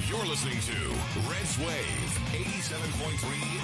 You're listening to Reds Wave 87.3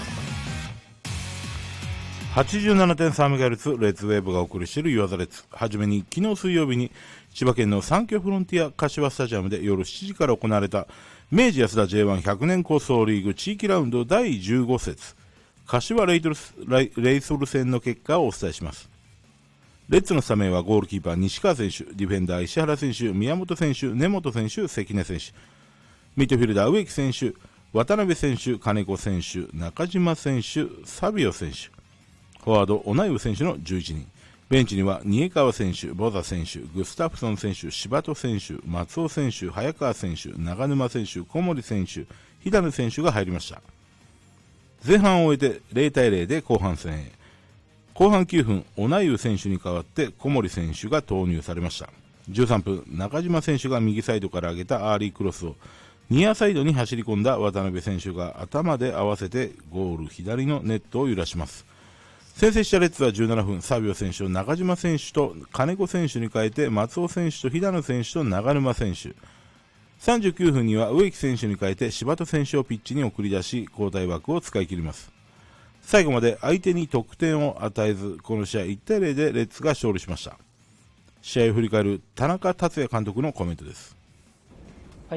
FM。87.3MHz レッツウェーブがお送りしているユアザレッツ。はじめに昨日水曜日に千葉県のサンキョフロンティア柏スタジアムで夜7時から行われた明治安田 J1100 年構想リーグ地域ラウンド第15節柏レイソル戦の結果をお伝えします。レッツのスタメンはゴールキーパー西川選手、ディフェンダー石原選手、宮本選手、根本選手、関根選手、ミッドフィルダー植木選手、渡辺選手、金子選手、中島選手、サビオ選手、フォワード、オナイウ選手の11人。ベンチには、新江川選手、ボザ選手、グスタフソン選手、柴戸選手、松尾選手、早川選手、長沼選手、小森選手、日田選手が入りました。前半を終えて0対0で後半戦へ。後半9分、オナイウ選手に代わって小森選手が投入されました。13分、中島選手が右サイドから上げたアーリークロスをニアサイドに走り込んだ渡辺選手が頭で合わせてゴール左のネットを揺らします。先制したレッツは17分、サビオ選手を中島選手と金子選手に変えて松尾選手と日田選手と長沼選手。39分には植木選手に変えて柴戸選手をピッチに送り出し交代枠を使い切ります。最後まで相手に得点を与えず、この試合1対0でレッツが勝利しました。試合を振り返る田中達也監督のコメントです。 はい、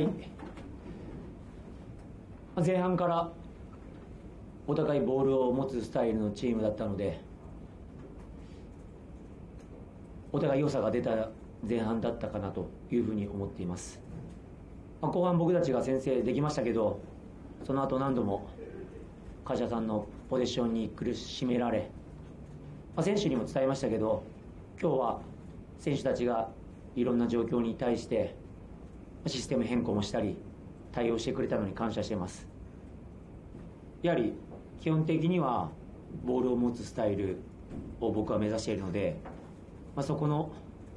前半からお互いボールを持つスタイルのチームだったので、お互い良さが出た前半だったかなというふうに思っています。後半僕たちが先制できましたけど、その後何度も柏さんのポゼッションに苦しめられ、選手にも伝えましたけど、今日は選手たちがいろんな状況に対してシステム変更もしたり対応してくれたのに感謝しています。やはり基本的にはボールを持つスタイルを僕は目指しているので、そこの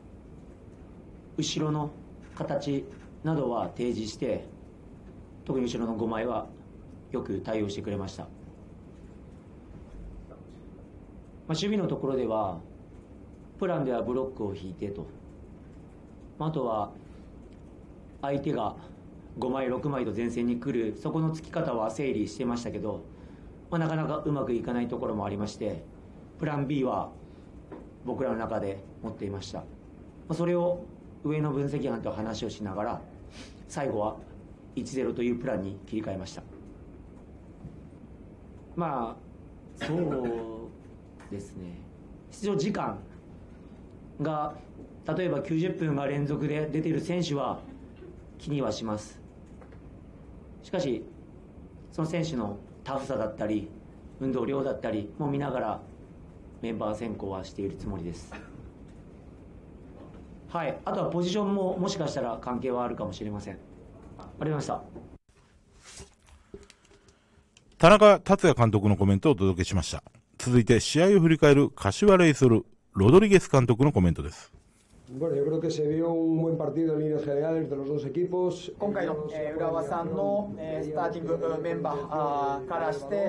後ろの形などは提示して、特に後ろの5枚はよく対応してくれました。守備のところではプランではブロックを引いてと、あとは相手が5枚6枚と前線に来る、そこのつき方は整理してましたけど、なかなかうまくいかないところもありまして、プラン B は僕らの中で持っていました。それを上の分析班と話をしながら、最後は 1-0 というプランに切り替えました。そうですね、出場時間が例えば90分が連続で出ている選手は気にはします。しかしその選手のタフさだったり運動量だったりも見ながらメンバー選考はしているつもりです。はい、あとはポジションももしかしたら関係はあるかもしれません。ありがとうございました。 田中達也監督のコメントをお届けしました。続いて試合を振り返る柏レイソルロドリゲス監督のコメントです。 Bueno, yo creo que se vio un buen partido en líneas generales de los dos equipos. 今回の浦和さんのスターティングメンバーからして